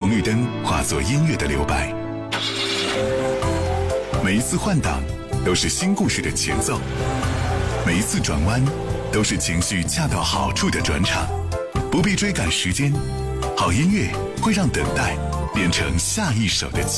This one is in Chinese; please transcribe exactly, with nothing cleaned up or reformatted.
红绿灯化作音乐的留白。每一次换挡都是新故事的前奏，每一次转弯都是情绪恰到好处的转场。不必追赶时间，好音乐会让等待变成下一首的